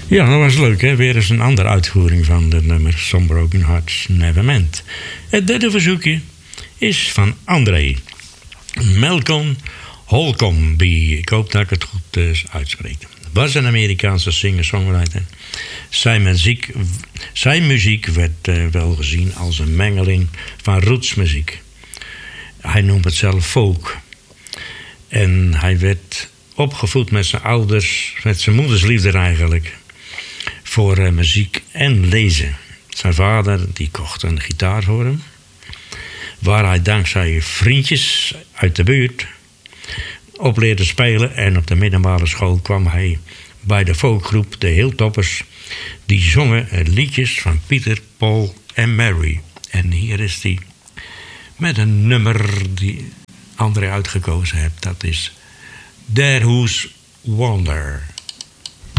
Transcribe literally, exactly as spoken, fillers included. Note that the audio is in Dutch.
Ja, dat was leuk, hè? Weer eens een andere uitvoering van het nummer Some Broken Hearts Never Meant. Het derde verzoekje is van André Malcolm Holcomb. Ik hoop dat ik het goed uh, uitspreek. Was een Amerikaanse singer-songwriter. Zijn muziek, zijn muziek werd uh, wel gezien als een mengeling van rootsmuziek. Hij noemt het zelf folk. En hij werd opgevoed met zijn ouders, met zijn moeders liefde eigenlijk, voor uh, muziek en lezen. Zijn vader die kocht een gitaar voor hem, waar hij dankzij vriendjes uit de buurt op leerde spelen. En op de middelbare school kwam hij bij de folkgroep De Hilltoppers. Die zongen liedjes van Peter, Paul en Mary. En hier is die met een nummer die André uitgekozen heeft. Dat is There Who's Wonder.